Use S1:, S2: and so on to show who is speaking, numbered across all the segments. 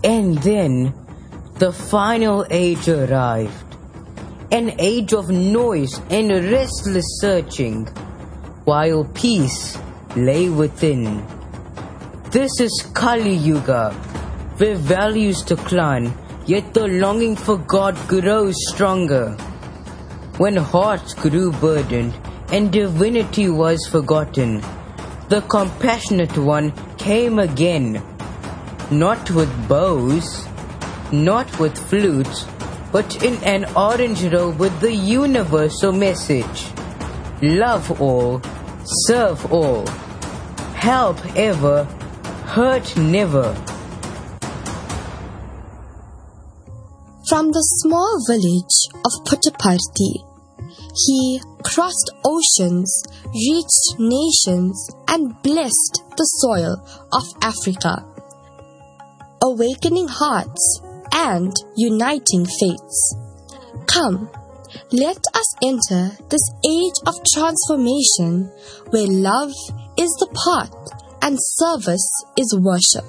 S1: And then the final age arrived. An age of noise and restless searching, while peace lay within. This is Kali Yuga, where values decline, yet the longing for God grows stronger. When hearts grew burdened and divinity was forgotten, the compassionate one came again, not with bows, not with flutes, but in an orange robe with the universal message. Love all, serve all, help ever, hurt never.
S2: From the small village of Puttaparthi, he crossed oceans, reached nations, and blessed the soil of Africa, awakening hearts and uniting faiths. Come, let us enter this age of transformation where love is the path and service is worship.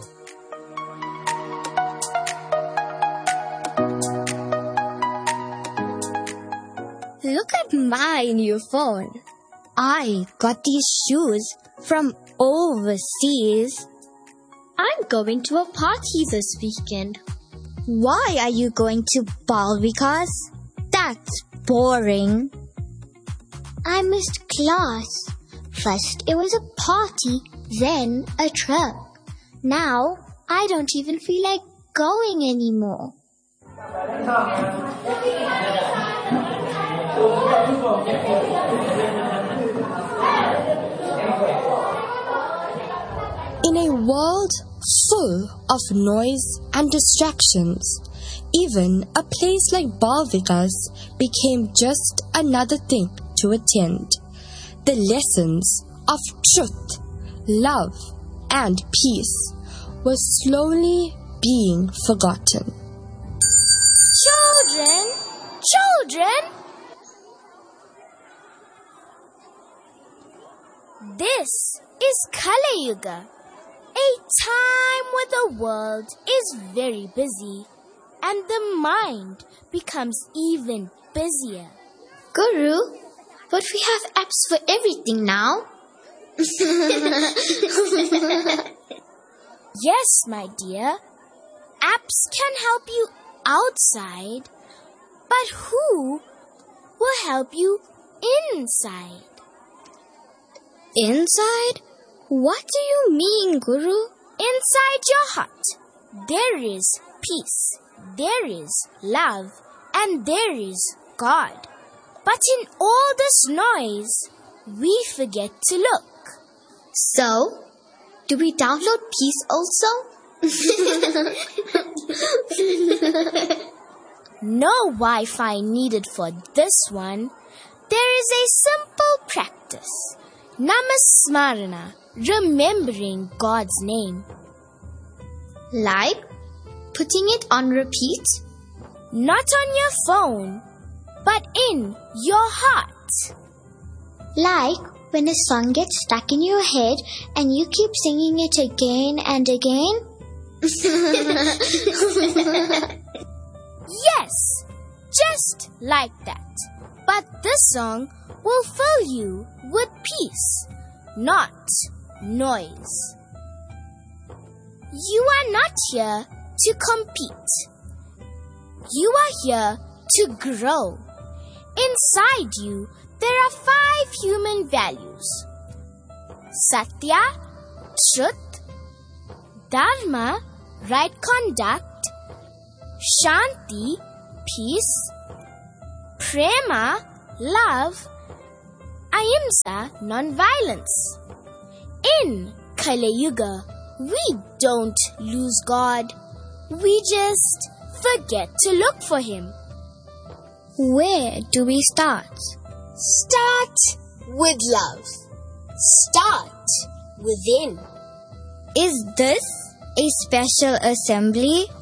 S3: Look at my new phone. I got these shoes from overseas. I'm going to a party this weekend. Why are you going to Bal Vikas? That's boring. I missed class. First it was a party, then a trip. Now I don't even feel like going anymore.
S2: In a world full of noise and distractions, even a place like Bal Vikas became just another thing to attend. The lessons of truth, love, and peace were slowly being forgotten.
S3: Children! This is Kali Yuga, a time when the world is very busy and the mind becomes even busier.
S4: Guru, but we have apps for everything now.
S3: Yes, my dear. Apps can help you outside, but who will help you inside?
S4: Inside? What do you mean, Guru?
S3: Inside your heart, there is peace, there is love, and there is God. But in all this noise, we forget to look.
S4: So, do we download peace also?
S3: No Wi-Fi needed for this one. There is a simple practice. Namasmarana, remembering God's name.
S4: Like putting it on repeat?
S3: Not on your phone, but in your heart.
S4: Like when a song gets stuck in your head and you keep singing it again and again?
S3: Yes, just like that. But this song will fill you with peace, not noise. You are not here to compete. You are here to grow. Inside you, there are 5 human values: Satya, Truth, Dharma, right conduct, Shanti, peace, Prema, love, Ahimsa, non-violence. In Kali Yuga, we don't lose God. We just forget to look for Him.
S4: Where do we start?
S3: Start with love. Start within.
S4: Is this a special assembly?